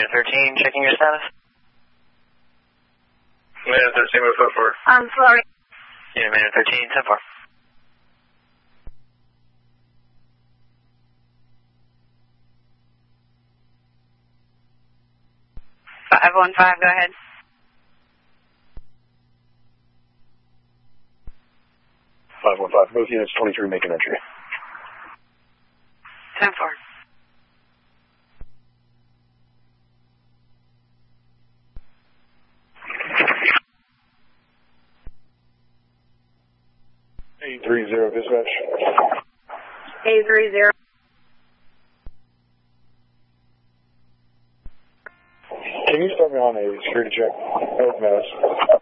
Unit 13, checking your status. Unit 13, move 4. I'm sorry. Unit 13, 10-4. 515, go ahead. 515, both units 23, make an entry. 10-4. A30 dispatch. A30. Can you start me on a security check? Both mass.